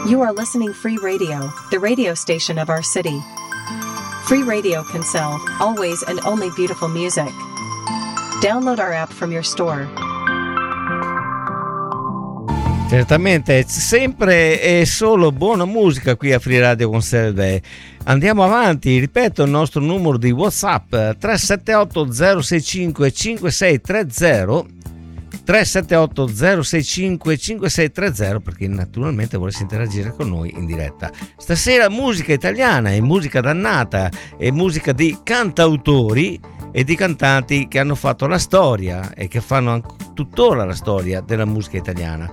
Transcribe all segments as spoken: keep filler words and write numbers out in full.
You are listening Free Radio, the radio station of our city. Free Radio can sell, always and only beautiful music. Download our app from your store. Certamente, sempre e solo buona musica qui a Free Radio con Saturday. Andiamo avanti, ripeto il nostro numero di WhatsApp tre sette otto zero sei cinque cinque sei tre zero tre sette otto zero sei cinque cinque sei tre zero per chi naturalmente volesse interagire con noi in diretta. Stasera musica italiana e musica dannata e musica di cantautori e di cantanti che hanno fatto la storia e che fanno tuttora la storia della musica italiana.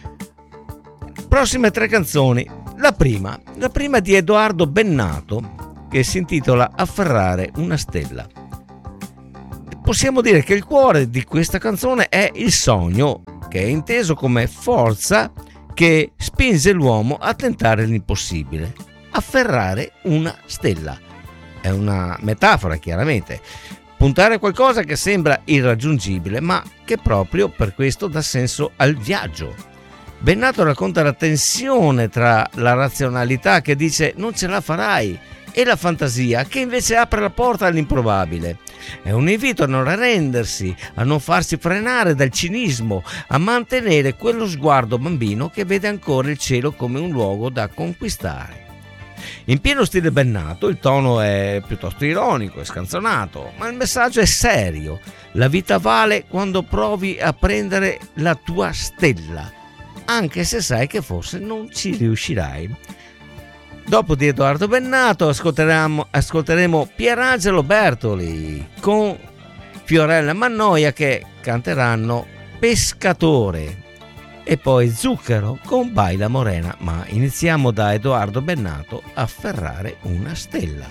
Prossime tre canzoni. La prima, la prima di Edoardo Bennato, che si intitola Afferrare una stella. Possiamo dire che il cuore di questa canzone è il sogno, che è inteso come forza che spinge l'uomo a tentare l'impossibile. Afferrare una stella. È una metafora, chiaramente. Puntare a qualcosa che sembra irraggiungibile, ma che proprio per questo dà senso al viaggio. Bennato racconta la tensione tra la razionalità che dice non ce la farai e la fantasia che invece apre la porta all'improbabile. È un invito a non arrendersi, a non farsi frenare dal cinismo, a mantenere quello sguardo bambino che vede ancora il cielo come un luogo da conquistare. In pieno stile Bennato, il tono è piuttosto ironico e scanzonato, ma il messaggio è serio. La vita vale quando provi a prendere la tua stella, anche se sai che forse non ci riuscirai. Dopo di Edoardo Bennato ascolteremo, ascolteremo Pierangelo Bertoli con Fiorella Mannoia che canteranno Pescatore e poi Zucchero con Baila Morena, ma iniziamo da Edoardo Bennato, Afferrare una stella.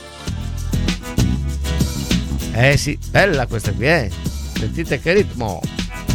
Eh sì, bella questa qui, eh? Sentite che ritmo!